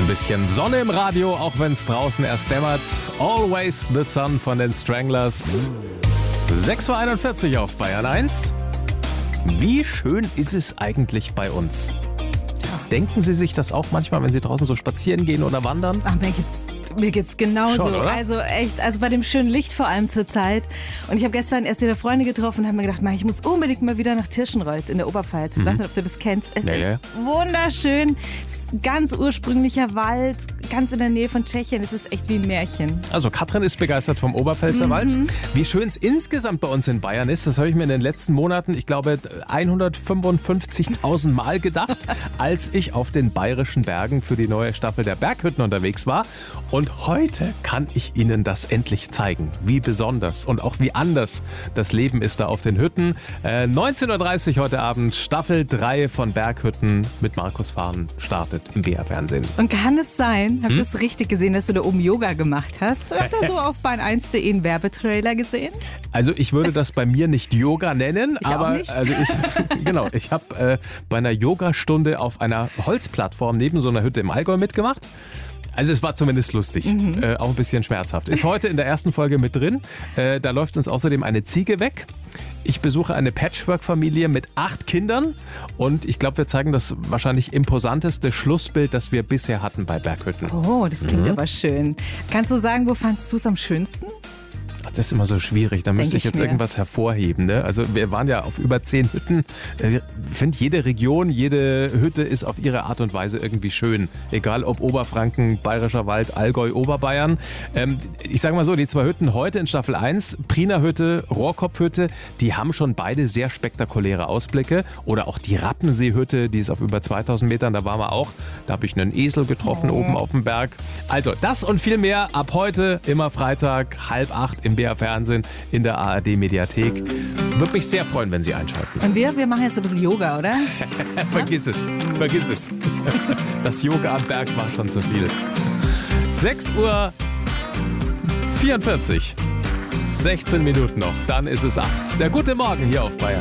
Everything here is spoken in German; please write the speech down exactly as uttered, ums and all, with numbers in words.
Ein bisschen Sonne im Radio, auch wenn es draußen erst dämmert. Always the Sun von den Stranglers. sechs Uhr einundvierzig auf Bayern eins. Wie schön ist es eigentlich bei uns? Denken Sie sich das auch manchmal, wenn Sie draußen so spazieren gehen oder wandern? Ach, mir geht's, mir geht's genauso. Schon, oder? Also echt, also bei dem schönen Licht vor allem zur Zeit. Und ich habe gestern erst wieder Freunde getroffen und habe mir gedacht, ich muss unbedingt mal wieder nach Tirschenreuth in der Oberpfalz. Ich weiß nicht, ob du das kennst. Es Ja, ist ja. wunderschön. Es ist ein ganz ursprünglicher Wald, ganz in der Nähe von Tschechien. Es ist echt wie ein Märchen. Also Katrin ist begeistert vom Oberpfälzer Wald. Wie schön es insgesamt bei uns in Bayern ist, das habe ich mir in den letzten Monaten, ich glaube, hundertfünfundfünfzigtausend Mal gedacht, als ich auf den bayerischen Bergen für die neue Staffel der Berghütten unterwegs war. Und heute kann ich Ihnen das endlich zeigen, wie besonders und auch wie anders das Leben ist da auf den Hütten. Äh, neunzehn Uhr dreißig heute Abend, Staffel drei von Berghütten mit Markus Fahn startet im B R-Fernsehen. Und kann es sein, habt ihr das richtig gesehen, dass du da oben Yoga gemacht hast? Habt ihr so auf bayern eins punkt de einen Werbetrailer gesehen? Also ich würde das bei mir nicht Yoga nennen, Ich auch aber nicht. also ich genau, ich habe äh, bei einer Yogastunde auf einer Holzplattform neben so einer Hütte im Allgäu mitgemacht. Also es war zumindest lustig, Mhm. äh, auch ein bisschen schmerzhaft. Ist heute in der ersten Folge mit drin. Äh, da läuft uns außerdem eine Ziege weg. Ich besuche eine Patchwork-Familie mit acht Kindern und ich glaube, wir zeigen das wahrscheinlich imposanteste Schlussbild, das wir bisher hatten bei Berghütten. Oh, das klingt aber schön. Kannst du sagen, wo fandst du es am schönsten? Das ist immer so schwierig, da müsste Denk ich jetzt ich mir. irgendwas hervorheben. Ne? Also wir waren ja auf über zehn Hütten. Ich finde, jede Region, jede Hütte ist auf ihre Art und Weise irgendwie schön. Egal ob Oberfranken, Bayerischer Wald, Allgäu, Oberbayern. Ähm, ich sage mal so, die zwei Hütten heute in Staffel eins, Priener Hütte, Rohrkopfhütte, die haben schon beide sehr spektakuläre Ausblicke. Oder auch die Rappenseehütte, die ist auf über zweitausend Metern, da waren wir auch. Da habe ich einen Esel getroffen Oh. oben auf dem Berg. Also das und viel mehr ab heute, immer Freitag, halb acht im B R-Fernsehen in der A R D-Mediathek. Würde mich sehr freuen, wenn Sie einschalten. Und wir, wir machen jetzt ein bisschen Yoga, oder? Vergiss es, vergiss es. Das Yoga am Berg war schon zu viel. sechs Uhr vierundvierzig. sechzehn Minuten noch, dann ist es acht. Der gute Morgen hier auf Bayern